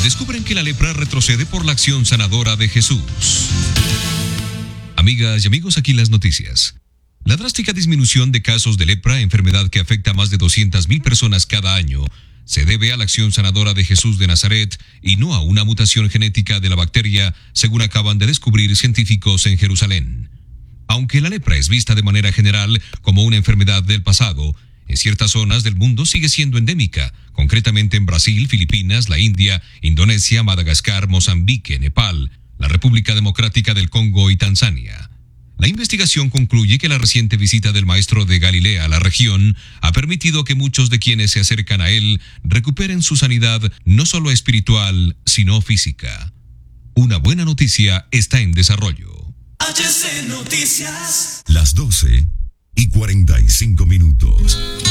descubren que la lepra retrocede por la acción sanadora de Jesús. Amigas y amigos, aquí las noticias. La drástica disminución de casos de lepra, enfermedad que afecta a más de 200,000 personas cada año, se debe a la acción sanadora de Jesús de Nazaret y no a una mutación genética de la bacteria, según acaban de descubrir científicos en Jerusalén. Aunque la lepra es vista de manera general como una enfermedad del pasado, en ciertas zonas del mundo sigue siendo endémica, concretamente en Brasil, Filipinas, la India, Indonesia, Madagascar, Mozambique, Nepal, la República Democrática del Congo y Tanzania. La investigación concluye que la reciente visita del maestro de Galilea a la región ha permitido que muchos de quienes se acercan a él recuperen su sanidad no solo espiritual, sino física. Una buena noticia está en desarrollo. HC Noticias. Las 12:45.